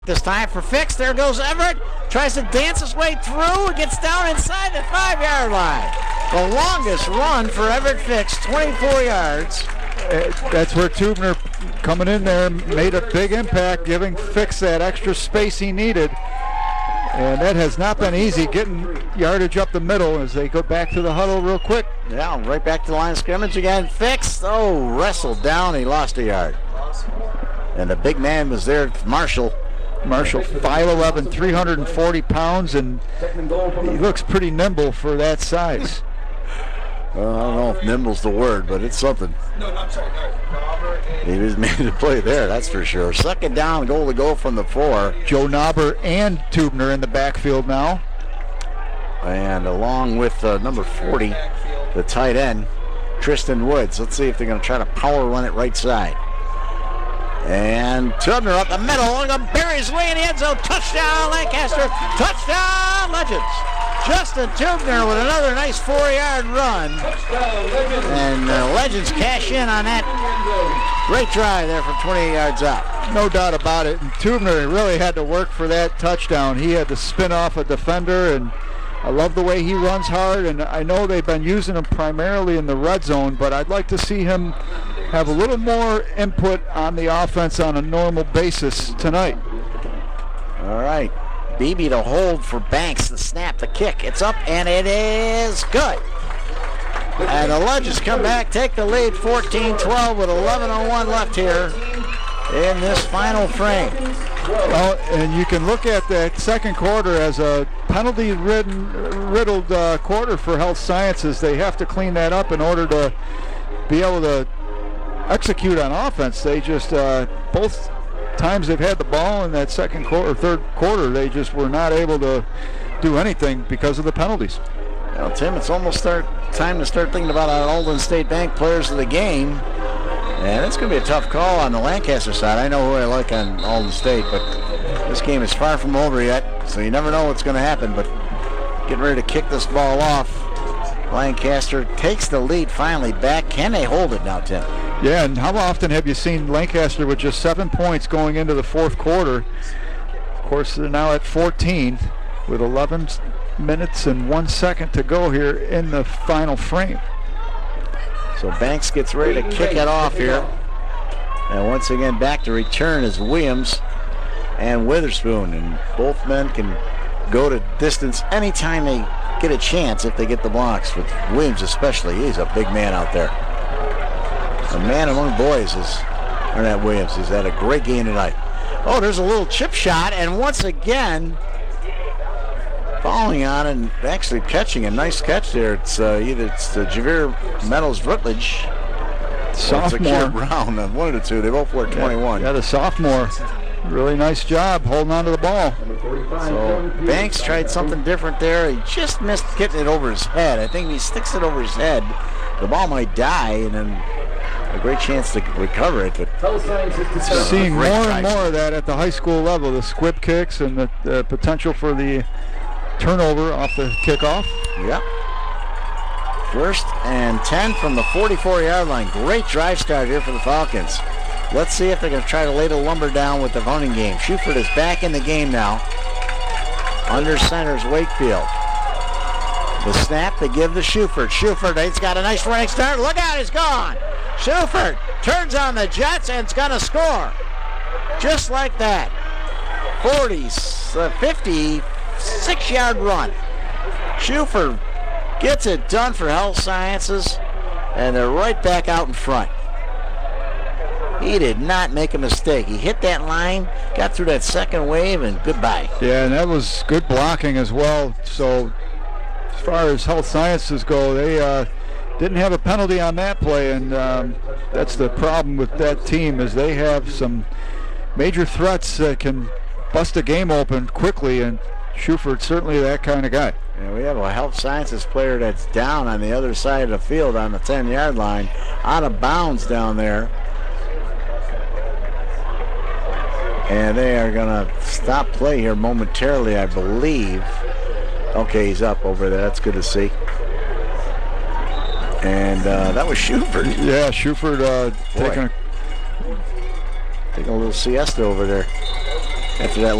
This time for Fix. There goes Everett. Tries to dance his way through and gets down inside the 5-yard line. The longest run for Everett Fix, 24 yards. That's where Tubner coming in there made a big impact, giving Fix that extra space he needed. And that has not been easy, getting yardage up the middle as they go back to the huddle real quick. Yeah, right back to the line of scrimmage again. Fix, wrestled down. He lost a yard. And the big man was there, Marshall. Marshall, 5'11", 340 pounds, and he looks pretty nimble for that size. Well, I don't know if nimble's the word, but it's something. He was made to play there, that's for sure. Second down, goal to go from the 4. Joe Knobber and Tubner in the backfield now. And along with number 40, the tight end, Tristan Woods. Let's see if they're going to try to power run it right side. And Tubner up the middle, buries way in the end zone. Touchdown, Lancaster. Touchdown, Legends. Justin Tubner with another nice 4-yard run. And Legends cash in on that great drive there from 28 yards out. No doubt about it. And Tubner really had to work for that touchdown. He had to spin off a defender, and I love the way he runs hard. And I know they've been using him primarily in the red zone, but I'd like to see him have a little more input on the offense on a normal basis tonight. All right. Beebe to hold for Banks. The snap, the kick. It's up, and it is good. And the Legends come back, take the lead 14-12 with 11:01 left here in this final frame. Well, and you can look at that second quarter as a penalty-riddled quarter for Health Sciences. They have to clean that up in order to be able to execute on offense. They just both times they've had the ball in that second quarter, third quarter, they just were not able to do anything because of the penalties. Well, Tim, it's almost time to start thinking about our Alden State Bank players of the game, and it's going to be a tough call on the Lancaster side. I know who I like on Alden State, but this game is far from over yet, so you never know what's going to happen. But getting ready to kick this ball off. Lancaster takes the lead finally back. Can they hold it now, Tim? Yeah, and how often have you seen Lancaster with just 7 points going into the fourth quarter? Of course, they're now at 14 with 11 minutes and 1 second to go here in the final frame. So Banks gets ready to kick it off here. And once again, back to return is Williams and Witherspoon. And both men can go to distance anytime they get a chance if they get the blocks. With Williams especially, he's a big man out there. A man among boys is Arnett Williams. He's had a great game tonight. Oh, there's a little chip shot, and once again, falling on and actually catching a nice catch there. It's either Javier Meadows Rutledge, sophomore Brown, one of the two. They both wear 21. Yeah, the sophomore. Really nice job holding on to the ball. So Banks tried something different there. He just missed getting it over his head. I think if he sticks it over his head, the ball might die, and then a great chance to recover it. But seeing more and more of that at the high school level, the squib kicks and the potential for the turnover off the kickoff. Yep. 1st and 10 from the 44-yard line. Great drive start here for the Falcons. Let's see if they're going to try to lay the lumber down with the running game. Schufert is back in the game now. Under center's Wakefield. The snap they give to Schufert. Schufert, he's got a nice running start. Look out, he's gone. Schufert turns on the Jets and it's going to score. Just like that. 56-yard run. Schufert gets it done for Health Sciences, and they're right back out in front. He did not make a mistake. He hit that line, got through that second wave, and goodbye. Yeah, and that was good blocking as well. So as far as Health Sciences go, they didn't have a penalty on that play, and that's the problem with that team, is they have some major threats that can bust a game open quickly, and Schufert's certainly that kind of guy. And we have a Health Sciences player that's down on the other side of the field on the 10-yard line, out of bounds down there. And they are going to stop play here momentarily, I believe. Okay, he's up over there. That's good to see. And that was Schufert. Yeah, Schufert taking a little siesta over there. after that